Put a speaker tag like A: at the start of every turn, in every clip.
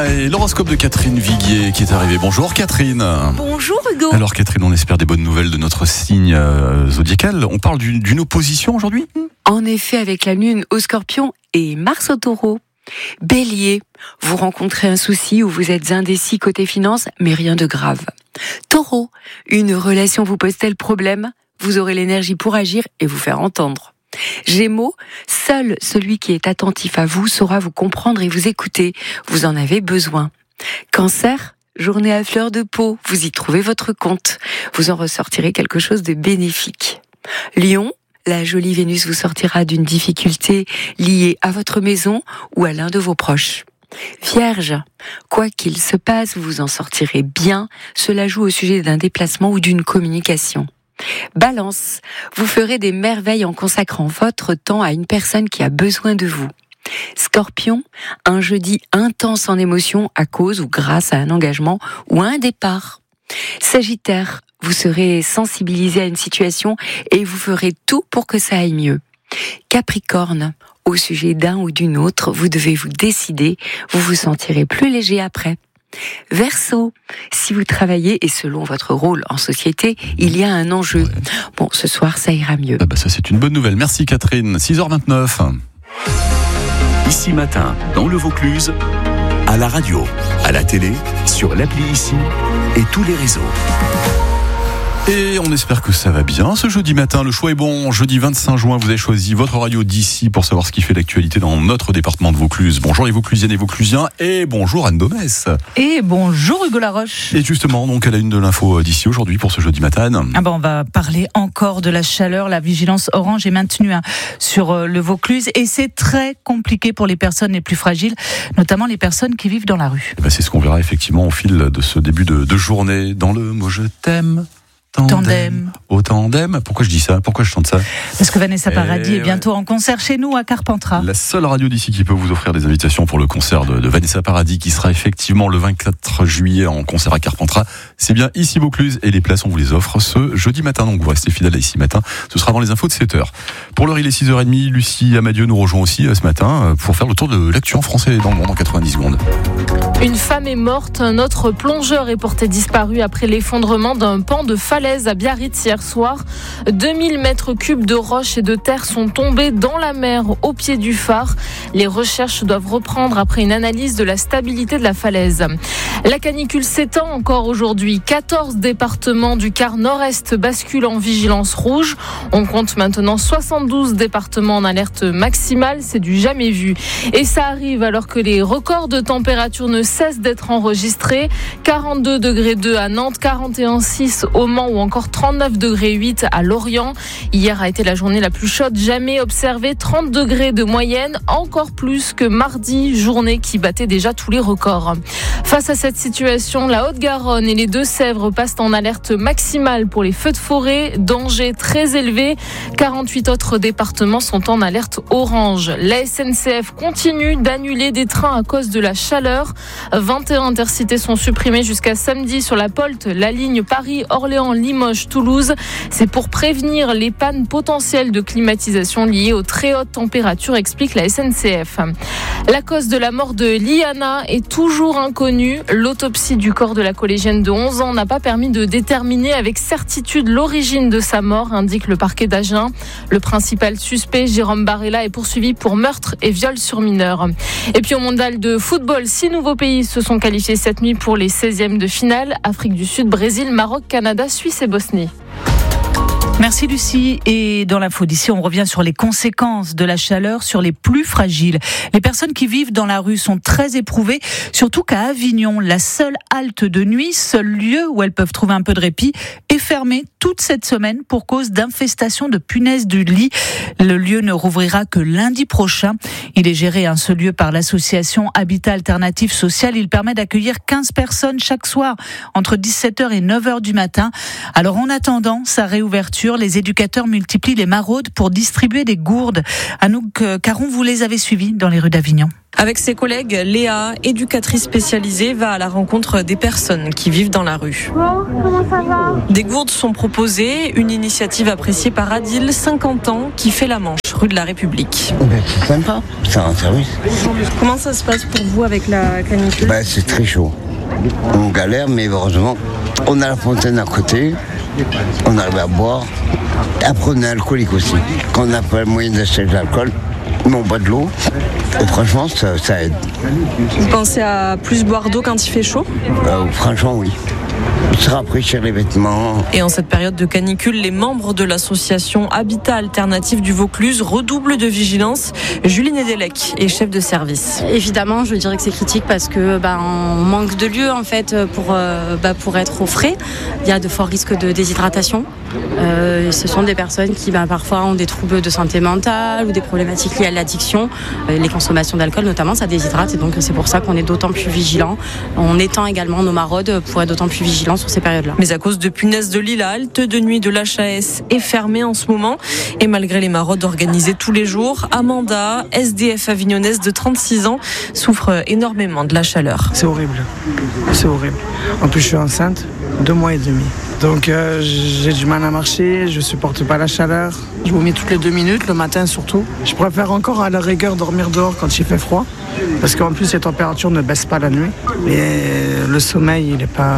A: Et l'horoscope de Catherine Viguier qui est arrivée. Bonjour Catherine.
B: Bonjour Hugo.
A: Alors Catherine, on espère des bonnes nouvelles de notre signe zodiacal. On parle d'une opposition aujourd'hui ?
B: En effet, avec la Lune au Scorpion et Mars au Taureau. Bélier, vous rencontrez un souci ou vous êtes indécis côté finance, mais rien de grave. Taureau, une relation vous pose-t-elle problème ? Vous aurez l'énergie pour agir et vous faire entendre. Gémeaux, seul celui qui est attentif à vous saura vous comprendre et vous écouter. Vous en avez besoin. Cancer, journée à fleur de peau, vous y trouvez votre compte. Vous en ressortirez quelque chose de bénéfique. Lion, la jolie Vénus vous sortira d'une difficulté liée à votre maison ou à l'un de vos proches. Vierge, quoi qu'il se passe, vous en sortirez bien. Cela joue au sujet d'un déplacement ou d'une communication. Balance, vous ferez des merveilles en consacrant votre temps à une personne qui a besoin de vous. Scorpion, un jeudi intense en émotion à cause ou grâce à un engagement ou à un départ. Sagittaire, vous serez sensibilisé à une situation et vous ferez tout pour que ça aille mieux. Capricorne, au sujet d'un ou d'une autre, vous devez vous décider, vous vous sentirez plus léger après. Verseau, si vous travaillez et selon votre rôle en société, il y a un enjeu. Bon, ce soir, ça ira mieux.
A: Ça c'est une bonne nouvelle. Merci Catherine. 6h29.
C: Ici Matin, dans le Vaucluse, à la radio, à la télé, sur l'appli Ici et tous les réseaux.
A: Et on espère que ça va bien ce jeudi matin. Le choix est bon. Jeudi 25 juin, vous avez choisi votre radio d'ici pour savoir ce qui fait l'actualité dans notre département de Vaucluse. Bonjour les Vauclusiennes et Vauclusiens. Et bonjour Anne Domès.
D: Et bonjour Hugo Laroche.
A: Et justement, donc à la une de l'info d'ici aujourd'hui pour ce jeudi matin.
D: On va parler encore de la chaleur. La vigilance orange est maintenue sur le Vaucluse. Et c'est très compliqué pour les personnes les plus fragiles, notamment les personnes qui vivent dans la rue.
A: C'est ce qu'on verra effectivement au fil de ce début de journée dans le Moi je t'aime. Tandem. Au tandem. Pourquoi je dis ça ? Pourquoi je chante ça ?
D: Parce que Vanessa Paradis est bientôt en concert chez nous à Carpentras.
A: La seule radio d'ici qui peut vous offrir des invitations pour le concert de Vanessa Paradis qui sera effectivement le 24 juillet en concert à Carpentras. C'est bien ici Vaucluse et les places on vous les offre ce jeudi matin. Donc vous restez fidèles à Ici Matin. Ce sera avant les infos de 7h. Pour l'heure il est 6h30. Lucie Amadieu nous rejoint aussi ce matin pour faire le tour de l'actu en français dans le monde en 90 secondes.
E: Une femme est morte, un autre plongeur est porté disparu après l'effondrement d'un pan de falaise à Biarritz hier soir. 2000 mètres cubes de roches et de terre sont tombés dans la mer au pied du phare. Les recherches doivent reprendre après une analyse de la stabilité de la falaise. La canicule s'étend encore aujourd'hui. 14 départements du quart nord-est basculent en vigilance rouge. On compte maintenant 72 départements en alerte maximale. C'est du jamais vu. Et ça arrive alors que les records de température ne cessent d'être enregistrés. 42 degrés 2 à Nantes, 41,6 au Mans ou encore 39 degrés 8 à Lorient. Hier a été la journée la plus chaude jamais observée. 30 degrés de moyenne, encore plus que mardi, journée qui battait déjà tous les records. Face à cette situation, la Haute-Garonne et les Deux-Sèvres passent en alerte maximale pour les feux de forêt, danger très élevé. 48 autres départements sont en alerte orange. La SNCF continue d'annuler des trains à cause de la chaleur. 21 intercités sont supprimés jusqu'à samedi sur la POLT, la ligne Paris-Orléans-Limoges-Toulouse. C'est pour prévenir les pannes potentielles de climatisation liées aux très hautes températures, explique la SNCF. La cause de la mort de Liana est toujours inconnue. L'autopsie du corps de la collégienne de 11 ans n'a pas permis de déterminer avec certitude l'origine de sa mort, indique le parquet d'Agen. Le principal suspect, Jérôme Barella, est poursuivi pour meurtre et viol sur mineur. Et puis au mondial de football, 6 nouveaux pays se sont qualifiés cette nuit pour les 16e de finale. Afrique du Sud, Brésil, Maroc, Canada, Suisse et Bosnie.
D: Merci Lucie. Et dans l'info d'ici, on revient sur les conséquences de la chaleur sur les plus fragiles. Les personnes qui vivent dans la rue sont très éprouvées, surtout qu'à Avignon, la seule halte de nuit, seul lieu où elles peuvent trouver un peu de répit, est fermée toute cette semaine pour cause d'infestation de punaises du lit. Le lieu ne rouvrira que lundi prochain. Il est géré ce lieu par l'association Habitat Alternatif Social. Il permet d'accueillir 15 personnes chaque soir entre 17h et 9h du matin. Alors en attendant sa réouverture, mesure, les éducateurs multiplient les maraudes pour distribuer des gourdes. Anouk Caron, vous les avez suivis dans les rues d'Avignon.
F: Avec ses collègues, Léa, éducatrice spécialisée, va à la rencontre des personnes qui vivent dans la rue.
G: Comment ça va ?
F: Des gourdes sont proposées, une initiative appréciée par Adil, 50 ans, qui fait la Manche, rue de la République.
H: C'est sympa, c'est un service.
F: Comment ça se passe pour vous avec la canicule ?
H: C'est très chaud. On galère, mais heureusement, on a la fontaine à côté, on arrive à boire. Après, on est alcoolique aussi. Quand on n'a pas le moyen d'acheter de l'alcool, mais on boit de l'eau. Et franchement, ça aide.
F: Vous pensez à plus boire d'eau quand il fait chaud ?
H: Franchement, oui. Se rafraîchir les vêtements.
F: Et en cette période de canicule, les membres de l'association Habitat Alternatif du Vaucluse redoublent de vigilance. Julie Nedelec est chef de service.
I: Évidemment, je dirais que c'est critique parce que on manque de lieux en fait pour être au frais. Il y a de forts risques de déshydratation. Ce sont des personnes qui parfois ont des troubles de santé mentale ou des problématiques liées à l'addiction. Les consommations d'alcool notamment, ça déshydrate et donc c'est pour ça qu'on est d'autant plus vigilant. On étend également nos maraudes pour être d'autant plus vigilant sur ces périodes-là.
F: Mais à cause de punaises de lit, la halte de nuit de l'HAS est fermée en ce moment. Et malgré les maraudes organisées tous les jours, Amanda, SDF avignonnaise de 36 ans, souffre énormément de la chaleur.
J: C'est horrible. C'est horrible. En plus, je suis enceinte, 2 mois et demi. Donc j'ai du mal à marcher, je supporte pas la chaleur. Je vomis toutes les 2 minutes, le matin surtout. Je préfère encore à la rigueur dormir dehors quand il fait froid. Parce qu'en plus, les températures ne baissent pas la nuit. Et le sommeil,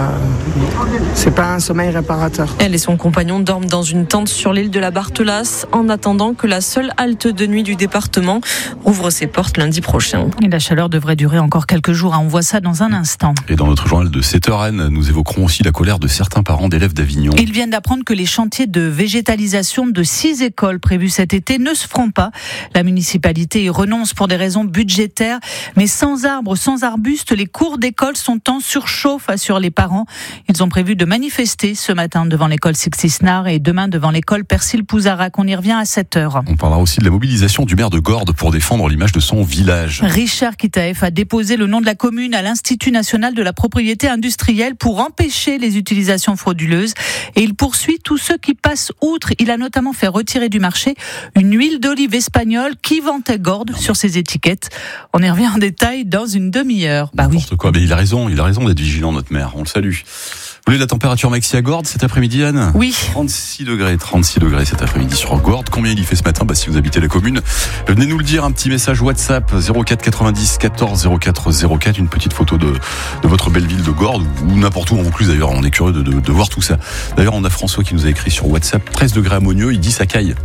J: c'est pas un sommeil réparateur.
F: Elle et son compagnon dorment dans une tente sur l'île de la Barthelasse en attendant que la seule halte de nuit du département ouvre ses portes lundi prochain.
D: Et la chaleur devrait durer encore quelques jours. On voit ça dans un instant.
A: Et dans notre journal de 7h, nous évoquerons aussi la colère de certains parents d'élèves d'Avignon.
D: Ils viennent d'apprendre que les chantiers de végétalisation de 6 écoles prévus cet été ne se feront pas. La municipalité y renonce pour des raisons budgétaires. Mais sans arbres, sans arbustes, les cours d'école sont en surchauffe, assurent les parents. Ils ont prévu de manifester ce matin devant l'école Sixisnar et demain devant l'école Persil-Pouzarac. On y revient à 7h.
A: On parlera aussi de la mobilisation du maire de Gordes pour défendre l'image de son village.
D: Richard Kitaef a déposé le nom de la commune à l'Institut national de la propriété industrielle pour empêcher les utilisations frauduleuses. Et il poursuit tous ceux qui passent outre. Il a notamment fait retirer du marché une huile d'olive espagnole qui vantait Gordes sur ses étiquettes. On y revient en détail dans une demi-heure.
A: N'importe quoi. Mais il a raison d'être vigilant, notre maire. On le salue. Vous voulez la température maxi à Gordes cet après-midi, Anne ?
D: Oui.
A: 36 degrés cet après-midi sur Gordes. Combien il y fait ce matin ? Si vous habitez la commune, venez nous le dire. Un petit message WhatsApp 04 90 14 04 04. Une petite photo de votre belle ville de Gordes ou n'importe où en Vaucluse d'ailleurs. On est curieux de voir tout ça. D'ailleurs, on a François qui nous a écrit sur WhatsApp 13 degrés à Monieux. Il dit ça caille.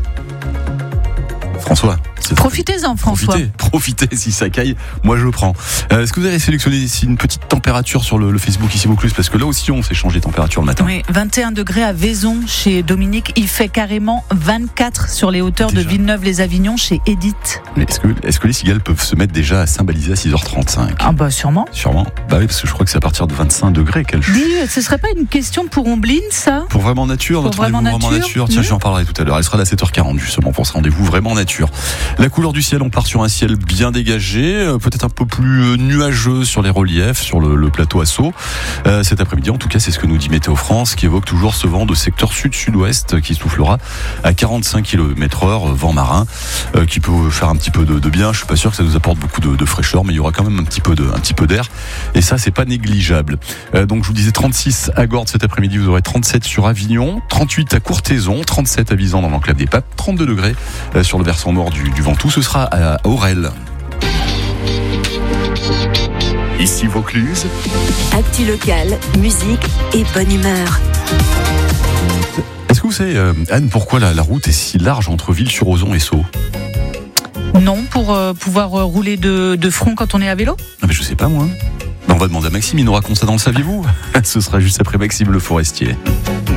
A: François.
D: Profitez-en, François.
A: Profitez si ça caille. Moi, je le prends. Est-ce que vous avez sélectionné ici une petite température sur le Facebook ici Vaucluse ? Parce que là aussi, on s'est changé de température le matin.
D: Oui, 21 degrés à Vaison chez Dominique. Il fait carrément 24 sur les hauteurs de Villeneuve-les-Avignon chez Edith.
A: Mais est-ce que les cigales peuvent se mettre déjà à Saint-Balisé à 6h35 ?
D: Ah sûrement.
A: Sûrement. Oui, parce que je crois que c'est à partir de 25 degrés qu'elle chute.
D: Ce serait pas une question pour Ombline, ça ?
A: Pour Vraiment Nature, notre rendez-vous Vraiment Nature. Tiens, j'en parlerai tout à l'heure. Elle sera à 7h40 justement pour ce rendez-vous Vraiment Nature. La couleur du ciel, on part sur un ciel bien dégagé, peut-être un peu plus nuageux sur les reliefs, sur le plateau à Sceaux. Cet après-midi, en tout cas, c'est ce que nous dit Météo France, qui évoque toujours ce vent de secteur sud-sud-ouest qui soufflera à 45 km/h, vent marin, qui peut faire un petit peu de bien. Je suis pas sûr que ça nous apporte beaucoup de fraîcheur, mais il y aura quand même un petit peu d'air. Et ça, c'est pas négligeable. Donc, je vous disais 36 à Gordes cet après-midi, vous aurez 37 sur Avignon, 38 à Courthézon, 37 à Visan dans l'enclave des Papes, 32 degrés sur le versant nord du Ventoux. Ce sera à Aurel.
C: Ici Vaucluse.
K: Actu local, musique et bonne humeur.
A: Est-ce que vous savez, Anne, pourquoi la route est si large entre Ville-sur-Ozon et Sceaux ?
D: Non, pour pouvoir rouler de front quand on est à vélo ?
A: Mais je sais pas moi. On va demander à Maxime, il nous raconte ça dans le Saviez-vous ? Ce sera juste après Maxime Le Forestier.